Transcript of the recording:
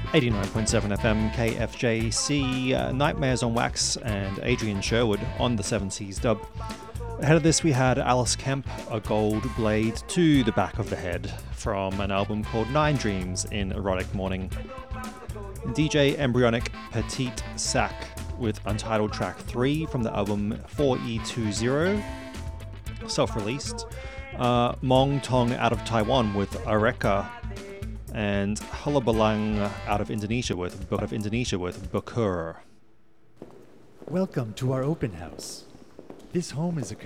89.7 FM KFJC, Nightmares on Wax and Adrian Sherwood on the 7 Seas dub. Ahead of this we had Alice Kemp, A Gold Blade to the Back of the Head from an album called Nine Dreams in Erotic Morning. DJ Embryonic Petite Sac with Untitled Track 3 from the album 4E20, self-released. Mong Tong out of Taiwan with Areka, and Hulabalang out of Indonesia with Bukur. Welcome to our open house. This home is a